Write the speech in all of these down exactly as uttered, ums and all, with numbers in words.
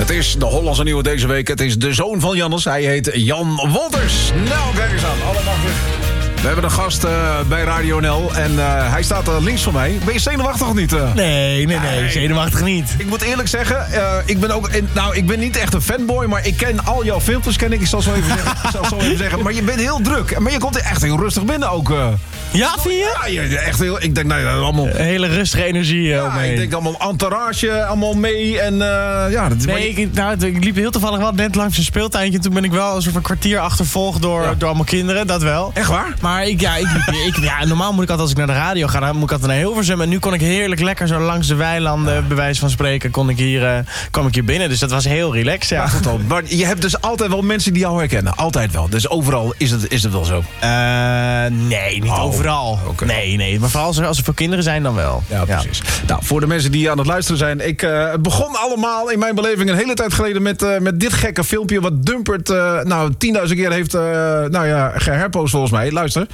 Het is de Hollandse nieuwe deze week. Het is de zoon van Jannes. Hij heet Jan Wolters. Nou, kijk eens aan. Allemaal weer. We hebben een gast uh, bij Radio N L en uh, hij staat uh, links van mij. Ben je zenuwachtig of niet? Uh? Nee, nee, nee, zenuwachtig niet. Ik moet eerlijk zeggen, uh, ik ben ook, in, nou, ik ben niet echt een fanboy, maar ik ken al jouw filmpjes, ken ik. Ik zal zo even zeggen, ik zal zo even zeggen. Maar je bent heel druk. Maar je komt echt heel rustig binnen ook. Uh. Ja, vind je? Ja, je, echt heel. Ik denk, nou, allemaal. Hele rustige energie. Uh, ja, ik denk allemaal entourage, allemaal mee en uh, ja. Dat is nee, ik, nou, ik liep heel toevallig wel net langs een speeltuintje. Toen ben ik wel een soort van kwartier achtervolgd door, ja. door allemaal kinderen, dat wel. Echt waar? Maar ik, ja, ik, ik, ja, normaal moet ik altijd als ik naar de radio ga, dan moet ik altijd naar Hilversum. En nu kon ik heerlijk lekker zo langs de weilanden, ja. bij wijze van spreken, kon ik hier, uh, kwam ik hier binnen. Dus dat was heel relaxed, ja. ja goed, maar je hebt dus altijd wel mensen die jou herkennen. Altijd wel. Dus overal is het, is het wel zo? Uh, nee, niet oh, overal. Okay. Nee, nee. Maar vooral als er, als er veel kinderen zijn, dan wel. Ja, precies. Ja. Nou, voor de mensen die aan het luisteren zijn. Ik, uh, het begon allemaal in mijn beleving een hele tijd geleden met, uh, met dit gekke filmpje. Wat Dumpert uh, nou tienduizend keer heeft uh, nou ja, geherpost volgens mij. Luister.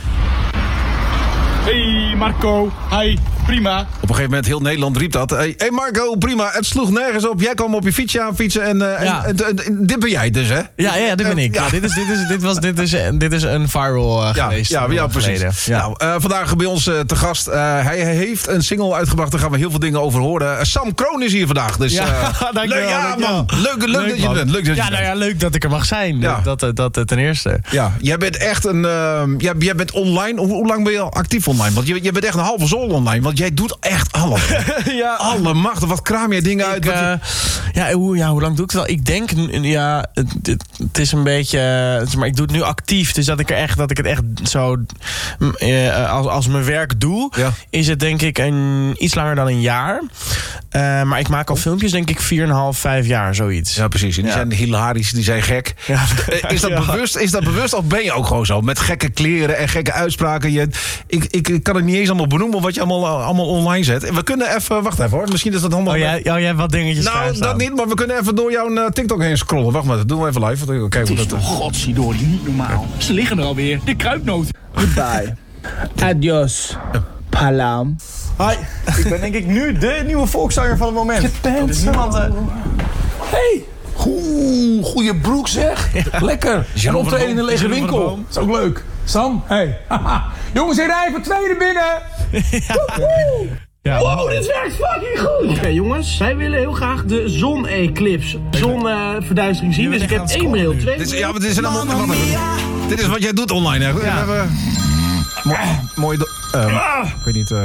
Hey Marco, hi, prima. Op een gegeven moment, heel Nederland riep dat. Hey, hey Marco, prima, het sloeg nergens op. Jij kwam op je fietsje aan fietsen en, uh, ja. en, en, en dit ben jij dus, hè? Ja, ja, dit ben ik. Ja. Ja, dit, is, dit, is, dit, was, dit, is, dit is een viral uh, ja, geweest. Ja, ja precies. Ja. Nou, uh, vandaag bij ons uh, te gast. Uh, hij heeft een single uitgebracht, daar gaan we heel veel dingen over horen. Uh, Sam Kroon is hier vandaag. Dus, uh, ja, leuk, ja, man. Leuk, leuk, leuk dat je bent. Leuk dat je ja, nou ja, leuk dat ik er mag zijn. Ja. Dat, dat, dat ten eerste. Ja, jij bent echt een... Uh, jij, jij bent online. Hoe, hoe lang ben je al actief online? Want je, je bent echt een halve zool online, want jij doet echt alles. Ja. Alle machten, wat kraam je dingen uit? Ik, uh, ja, hoe, ja, hoe lang doe ik het al? Ik denk, ja, het, het, het is een beetje, maar ik doe het nu actief, dus dat ik er echt, dat ik het echt zo uh, als, als mijn werk doe, ja. is het denk ik een, iets langer dan een jaar. Uh, maar ik maak al filmpjes, denk ik vier en een half, vijf jaar, zoiets. Ja, precies. En die ja. zijn hilarisch, die zijn gek. Ja. Is dat ja. bewust? Is dat bewust of ben je ook gewoon zo met gekke kleren en gekke uitspraken? Je, ik, ik, ik kan het niet eens allemaal benoemen wat je allemaal, allemaal online zet. We kunnen even, wacht even hoor, misschien is dat allemaal... Oh, jij, oh, jij hebt wat dingetjes Nou, dat niet, maar we kunnen even door jouw uh, TikTok heen scrollen. Wacht maar, dat doen we even live. Kijk, het is dat, toch godzidori, niet normaal. Ze liggen er alweer, de kruipnoot. Goodbye. Adios. Palam. Hi, ik ben denk ik nu de nieuwe volkszanger van het moment. Je bent dus niemand... Uh... Hey! Oeh, goeie broek zeg. Ja. Lekker. En optreden in een lege winkel. Dat is ook leuk. Sam, hey. Jongens, ik rij voor tweede binnen. Ja. Ja. Wow, dit werkt fucking goed! Oké okay, jongens, zij willen heel graag de zon-eclipse, zonverduistering uh, zien. Dus ik heb één mail, twee dit is, ja, maar dit is een allemaal, wat, dit is wat jij doet online, hè? Ja. Uh, Mo mooi... Uh, ah. Ik weet niet... Uh,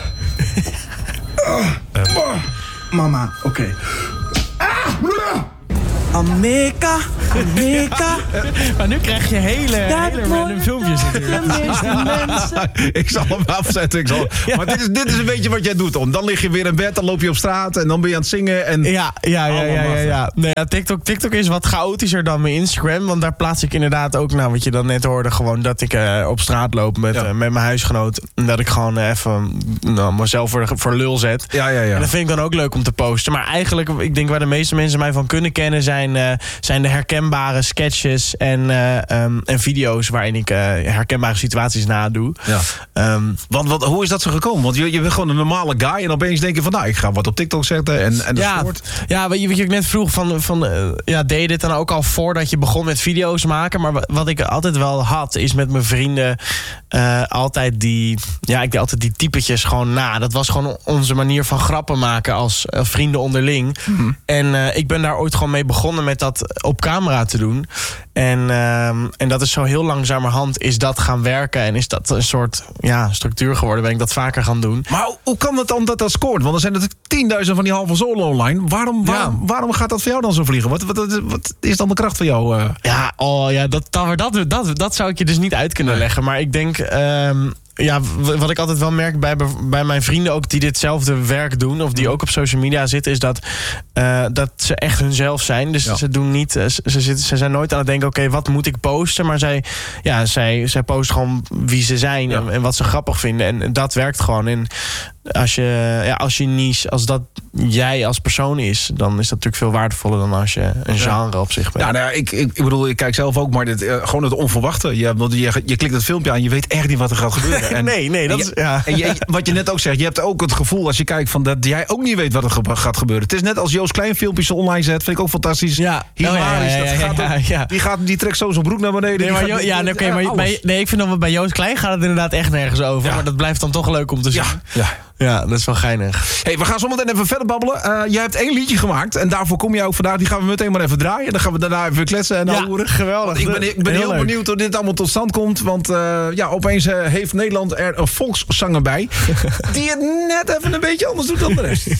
uh, Mama, oké. Okay. Ah. Amerika, Amerika. Maar nu krijg je hele, hele random filmpjes natuurlijk. Ik zal hem afzetten. Ik zal... Ja. Maar dit is, dit is een beetje wat jij doet, om. Dan lig je weer in bed, dan loop je op straat en dan ben je aan het zingen. En... Ja, ja, ja, ja, ja, ja. Nee, ja TikTok, TikTok is wat chaotischer dan mijn Instagram. Want daar plaats ik inderdaad ook, nou wat je dan net hoorde, gewoon dat ik uh, op straat loop met, ja. uh, met mijn huisgenoot. En dat ik gewoon uh, even nou, mezelf voor, voor lul zet. Ja, ja, ja. En dat vind ik dan ook leuk om te posten. Maar eigenlijk, ik denk waar de meeste mensen mij van kunnen kennen zijn Zijn, uh, zijn de herkenbare sketches en, uh, um, en video's waarin ik uh, herkenbare situaties nadoe. Ja. Um, want wat, hoe is dat zo gekomen? Want je, je bent gewoon een normale guy en opeens denk je van nou, ik ga wat op TikTok zetten en, en ja, soort. Ja, wat je, wat je net vroeg van, van uh, ja, deed je dit dan ook al voordat je begon met video's maken? Maar wat ik altijd wel had, is met mijn vrienden uh, altijd die, ja, ik deed altijd die typetjes gewoon na. Dat was gewoon onze manier van grappen maken als uh, vrienden onderling. Mm-hmm. En uh, ik ben daar ooit gewoon mee begonnen met dat op camera te doen. En, uh, en dat is zo heel langzamerhand is dat gaan werken. En is dat een soort ja, structuur geworden. Ben ik dat vaker gaan doen. Maar hoe kan het dan dat dat scoort? Want er zijn natuurlijk tienduizend van die halve zolen online. Waarom, waarom, ja. waarom gaat dat voor jou dan zo vliegen? Wat, wat, wat is dan de kracht van jou? Uh? Ja, oh, ja dat, dat, dat, dat, dat zou ik je dus niet uit kunnen nee. leggen. Maar ik denk... Um, Ja, wat ik altijd wel merk bij, bij mijn vrienden ook die ditzelfde werk doen, of die ook op social media zitten, is dat, uh, dat ze echt hunzelf zijn. Dus ja. ze doen niet, ze, ze, zitten, ze zijn nooit aan het denken, oké, okay, wat moet ik posten? Maar zij, ja, zij, zij posten gewoon wie ze zijn ja. en, en wat ze grappig vinden. En dat werkt gewoon. En Als je, ja, als je niche, als dat jij als persoon is, dan is dat natuurlijk veel waardevoller dan als je een genre ja. op zich bent. Ja, nou ja, ik, ik, ik bedoel, ik kijk zelf ook, maar dit, uh, gewoon het onverwachte. Je, je, je klikt het filmpje aan, je weet echt niet wat er gaat gebeuren. En, nee, nee, dat en is... je, Ja. En je, wat je net ook zegt, je hebt ook het gevoel als je kijkt van dat jij ook niet weet wat er ge- gaat gebeuren. Het is net als Joost Klein filmpjes online zet, vind ik ook fantastisch. Ja. Hilarisch. Oh, ja, ja, ja, dat gaat ja, ook, ja. Die, gaat, die trekt zo zijn broek naar beneden. Nee, maar, gaat, Jo- ja, nee, okay, maar, maar, nee, ik vind dat bij Joost Klein gaat het inderdaad echt nergens over. Ja. Maar dat blijft dan toch leuk om te zien. Ja, ja. Ja, dat is wel geinig. Hey, we gaan zo meteen even verder babbelen. Uh, jij hebt één liedje gemaakt en daarvoor kom je ook vandaag. Die gaan we meteen maar even draaien. Dan gaan we daarna even kletsen en ja, horen. Geweldig. Ik ben, ik ben heel, heel benieuwd hoe dit allemaal tot stand komt. Want uh, ja, opeens uh, heeft Nederland er een volkszanger bij. Die het net even een beetje anders doet dan de rest.